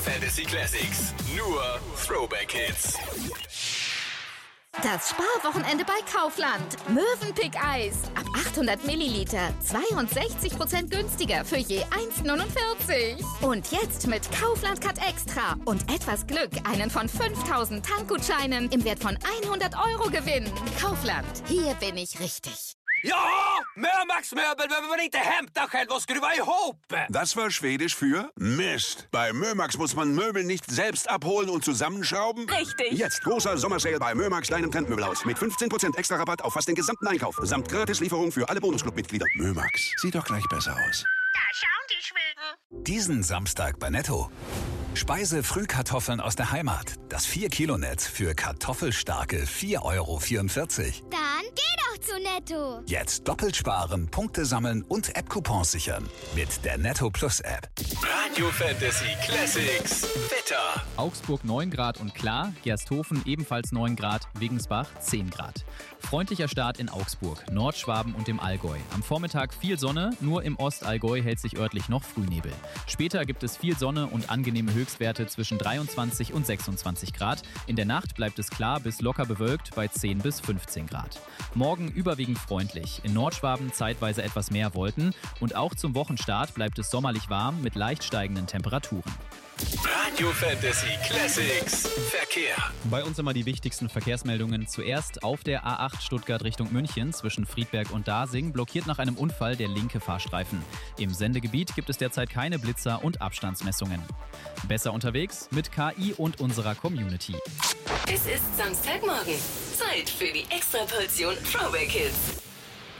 Fantasy Classics. Nur Throwback Hits. Das Sparwochenende bei Kaufland. Mövenpick-Eis. Ab 800 Milliliter. 62% günstiger für je 1,49. Und jetzt mit Kaufland Cut Extra. Und etwas Glück einen von 5000 Tankgutscheinen im Wert von 100 € gewinnen. Kaufland. Hier bin ich richtig. Ja, Mömax-Möbel behöver man inte hämta själv och skruva ihop. Das war Schwedisch für Mist. Bei Mömax muss man Möbel nicht selbst abholen und zusammenschrauben. Richtig. Jetzt großer Sommersale bei Mömax, deinem Trendmöbelhaus. Mit 15% extra Rabatt auf fast den gesamten Einkauf. Samt Gratislieferung für alle Bonusclub-Mitglieder. Mömax, sieht doch gleich besser aus. Da schauen die Schweden. Diesen Samstag bei Netto. Speise-Frühkartoffeln aus der Heimat. Das 4-Kilo-Netz für kartoffelstarke 4,44 €. Dann geh doch zu Netto. Jetzt doppelt sparen, Punkte sammeln und App-Coupons sichern. Mit der Netto Plus App. Radio Fantasy Classics. Wetter. Augsburg 9 Grad und klar, Gersthofen ebenfalls 9 Grad, Wegensbach 10 Grad. Freundlicher Start in Augsburg, Nordschwaben und im Allgäu. Am Vormittag viel Sonne, nur im Ostallgäu hält sich örtlich noch Frühnebel. Später gibt es viel Sonne und angenehme Höchstwerte zwischen 23 und 26 Grad. In der Nacht bleibt es klar bis locker bewölkt bei 10 bis 15 Grad. Morgen überwiegend freundlich, in Nordschwaben zeitweise etwas mehr Wolken und auch zum Wochenstart bleibt es sommerlich warm mit leicht steigenden Temperaturen. Radio Fantasy Classics. Verkehr. Bei uns immer die wichtigsten Verkehrsmeldungen. Zuerst auf der A8 Stuttgart Richtung München zwischen Friedberg und Dasing blockiert nach einem Unfall der linke Fahrstreifen. Im Sendegebiet gibt es derzeit keine Blitzer und Abstandsmessungen. Besser unterwegs mit KI und unserer Community. Es ist Samstagmorgen. Zeit für die Extraportion Throwback Hits.